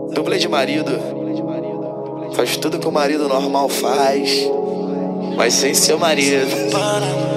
Dublê de marido. Faz tudo que o marido normal faz, mas sem ser marido.